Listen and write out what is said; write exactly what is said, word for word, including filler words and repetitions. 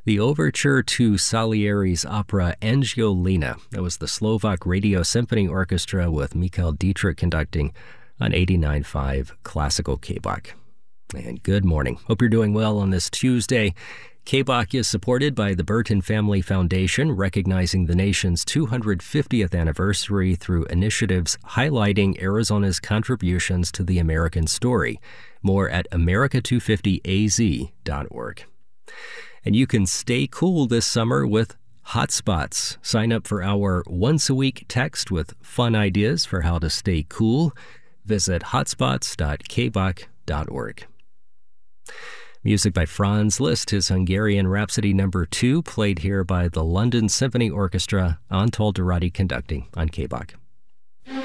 The overture to Salieri's opera Angiolina. That was the Slovak Radio Symphony Orchestra with Michael Dietrich conducting on eighty-nine point five Classical K B O C. And good morning. Hope you're doing well on this Tuesday. K B O C is supported by the Burton Family Foundation, recognizing the nation's two hundred fiftieth anniversary through initiatives highlighting Arizona's contributions to the American story. More at America two fifty A Z dot org. And you can stay cool this summer with Hotspots. Sign up for our once-a-week text with fun ideas for how to stay cool. Visit hotspots dot k b o c dot org. Music by Franz Liszt, his Hungarian Rhapsody number two, played here by the London Symphony Orchestra, Antal Dorati conducting on K B O C.